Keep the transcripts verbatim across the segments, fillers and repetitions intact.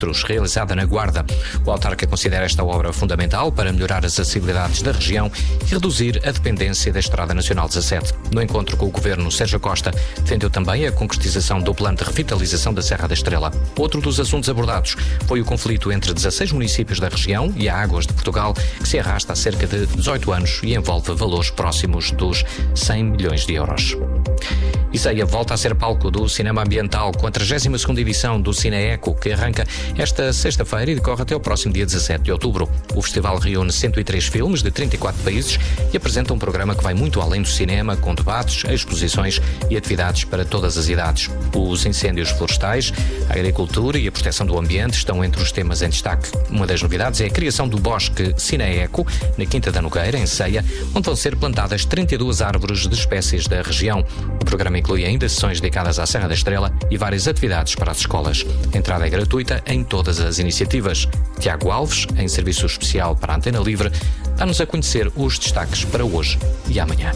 realizada na Guarda. O autarca considera esta obra fundamental para melhorar as acessibilidades da região e reduzir a dependência da Estrada Nacional dezassete. No encontro com o governo, Sérgio Costa defendeu também a concretização do plano de revitalização da Serra da Estrela. Outro dos assuntos abordados foi o conflito entre dezasseis municípios da região e a Águas de Portugal, que se arrasta há cerca de dezoito anos e envolve valores próximos dos cem milhões de euros. E Ceia volta a ser palco do cinema ambiental com a trigésima segunda edição do Cineeco, que arranca esta sexta-feira e decorre até o próximo dia dezassete de outubro. O festival reúne cento e três filmes de trinta e quatro países e apresenta um programa que vai muito além do cinema, com debates, exposições e atividades para todas as idades. Os incêndios florestais, a agricultura e a proteção do ambiente estão entre os temas em destaque. Uma das novidades é a criação do Bosque Cineeco, na Quinta da Nogueira, em Ceia, onde vão ser plantadas trinta e duas árvores de espécies da região. O programa inclui ainda sessões dedicadas à Serra da Estrela e várias atividades para as escolas. A entrada é gratuita em todas as iniciativas. Tiago Alves, em serviço especial para a Antena Livre, dá-nos a conhecer os destaques para hoje e amanhã.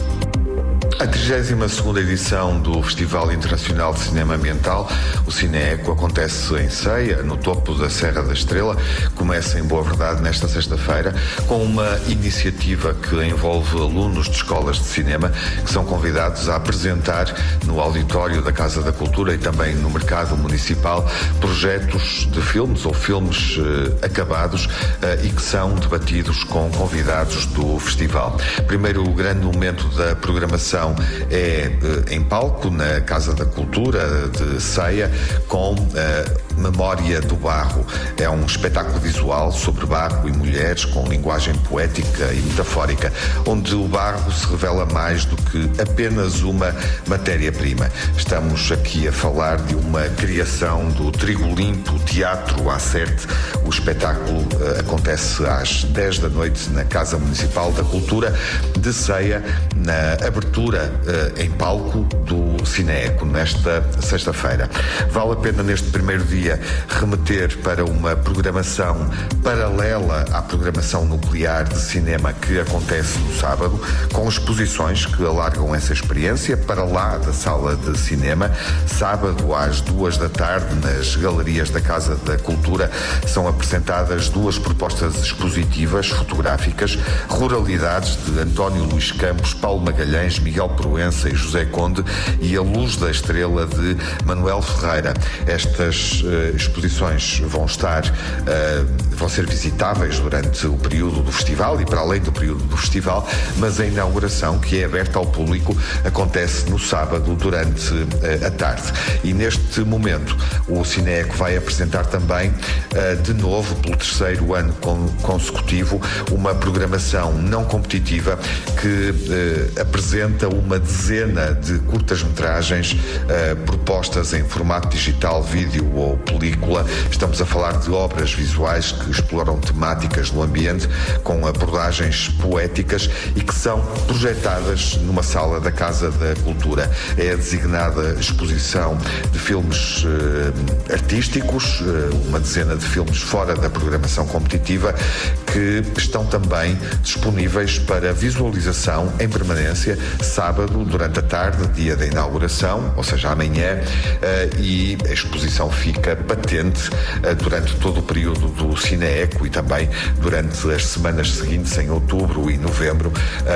A trigésima segunda edição do Festival Internacional de Cinema Ambiental, o Cineeco, acontece em Ceia, no topo da Serra da Estrela. Começa, em boa verdade, nesta sexta-feira, com uma iniciativa que envolve alunos de escolas de cinema que são convidados a apresentar no auditório da Casa da Cultura e também no mercado municipal projetos de filmes ou filmes eh, acabados eh, e que são debatidos com convidados do festival. Primeiro, o grande momento da programação é eh, em palco, na Casa da Cultura de Ceia, com a Memória do Barro. É um espetáculo visual sobre barro e mulheres, com linguagem poética e metafórica, onde o barro se revela mais do que apenas uma matéria-prima. Estamos aqui a falar de uma criação do Trigo Limpo, Teatro à Serte. O espetáculo uh, acontece às dez da noite na Casa Municipal da Cultura de Ceia, na abertura uh, em palco do Cineeco, nesta sexta-feira. Vale a pena, neste primeiro dia, remeter para uma programação paralela à programação nuclear de cinema que acontece no sábado, com exposições que alargam essa experiência para lá da sala de cinema. Sábado, às duas da tarde, nas galerias da Casa da Cultura, são apresentadas duas propostas expositivas fotográficas: Ruralidades, de António Luís Campos, Paulo Magalhães, Miguel Proença e José Conde, e A Luz da Estrela, de Manuel Ferreira. Estas uh, exposições vão estar, uh, vão ser visitáveis durante o período do festival e para além do período do festival, mas a inauguração, que é aberta ao público, acontece no sábado durante uh, a tarde. E neste momento o Cineeco vai apresentar também, uh, de novo, pelo terceiro ano con- consecutivo, uma programação não competitiva que uh, apresenta uma dezena de curtas-metragens uh, propostas em formato digital, vídeo ou película. Estamos a falar de obras visuais que exploram temáticas do ambiente com abordagens poéticas e que são projetadas numa sala da Casa da Cultura. É a designada exposição de filmes uh, artísticos, uh, uma dezena de filmes fora da programação competitiva, que estão também disponíveis para visualização em permanência sábado durante a tarde, dia da inauguração, ou seja, amanhã, uh, e a exposição fica patente uh, durante todo o período do Cineeco e também durante as semanas seguintes, em outubro e novembro,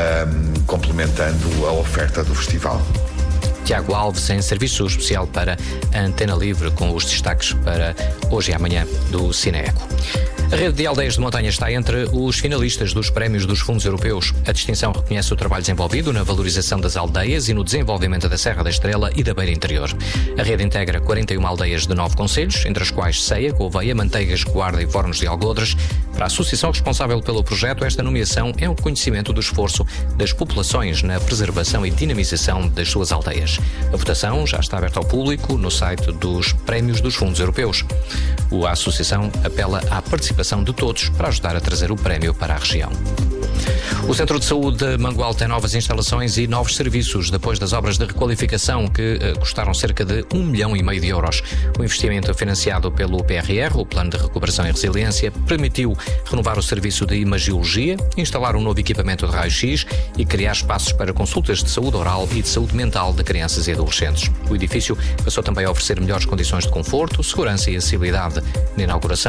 uh, complementando a oferta do festival. Tiago Alves, em serviço especial para a Antena Livre, com os destaques para hoje e amanhã do Cineeco. A rede de aldeias de montanha está entre os finalistas dos prémios dos fundos europeus. A distinção reconhece o trabalho desenvolvido na valorização das aldeias e no desenvolvimento da Serra da Estrela e da Beira Interior. A rede integra quarenta e uma aldeias de nove concelhos, entre as quais Ceia, Gouveia, Manteigas, Guarda e Fornos de Algodres. Para a associação responsável pelo projeto, esta nomeação é um reconhecimento do esforço das populações na preservação e dinamização das suas aldeias. A votação já está aberta ao público no site dos prémios dos fundos europeus. A associação apela à participação de todos para ajudar a trazer o prémio para a região. O Centro de Saúde de Mangual tem novas instalações e novos serviços depois das obras de requalificação que uh, custaram cerca de um milhão e meio de euros. O investimento financiado pelo P R R, o Plano de Recuperação e Resiliência, permitiu renovar o serviço de imagiologia, instalar um novo equipamento de raio-x e criar espaços para consultas de saúde oral e de saúde mental de crianças e adolescentes. O edifício passou também a oferecer melhores condições de conforto, segurança e acessibilidade. Na inauguração,